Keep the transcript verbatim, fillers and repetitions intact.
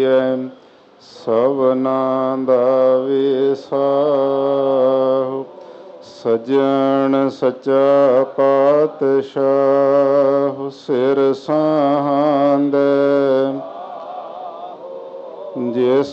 ਪਾਈਐ ਸਭਨਾ ਦਾ ਵਿਸਾਹੁ। ਸੱਜਣ ਸੱਚਾ ਪਾਤਸ਼ਾਹ ਸਿਰ ਸਾਂਦੈ ਜਿਸ